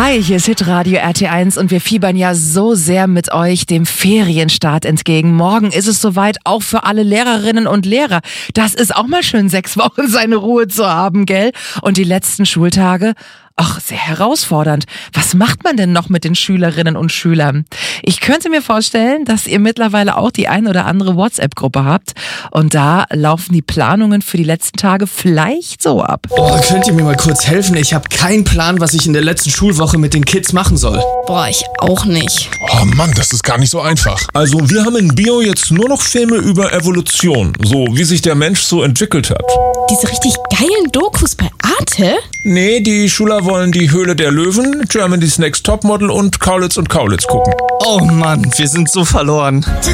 Hi, hier ist Hitradio RT1 und wir fiebern ja so sehr mit euch dem Ferienstart entgegen. Morgen ist es soweit, auch für alle Lehrerinnen und Lehrer. Das ist auch mal schön, 6 Wochen seine Ruhe zu haben, gell? Und die letzten Schultage? Ach, sehr herausfordernd. Was macht man denn noch mit den Schülerinnen und Schülern? Ich könnte mir vorstellen, dass ihr mittlerweile auch die ein oder andere WhatsApp-Gruppe habt. Und da laufen die Planungen für die letzten Tage vielleicht so ab. Oh, könnt ihr mir mal kurz helfen? Ich habe keinen Plan, was ich in der letzten Schulwoche mit den Kids machen soll. Boah, ich auch nicht. Oh Mann, das ist gar nicht so einfach. Also wir haben in Bio jetzt nur noch Filme über Evolution, so wie sich der Mensch so entwickelt hat. Diese richtig geilen Dokus bei Arte? Nee, die Schüler wollen die Höhle der Löwen, Germany's Next Topmodel und Kaulitz gucken. Oh Mann, wir sind so verloren.